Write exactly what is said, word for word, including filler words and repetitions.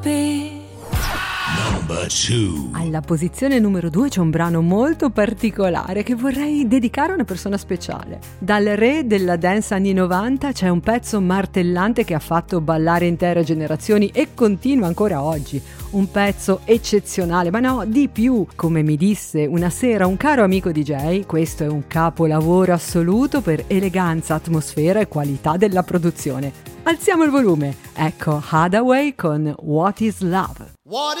Number two. Alla posizione numero due c'è un brano molto particolare che vorrei dedicare a una persona speciale. Dal re della dance anni novanta c'è un pezzo martellante che ha fatto ballare intere generazioni e continua ancora oggi. Un pezzo eccezionale, ma no, di più. Come mi disse una sera un caro amico D J, questo è un capolavoro assoluto per eleganza, atmosfera e qualità della produzione. Alziamo il volume. Ecco Hathaway con What is Love. What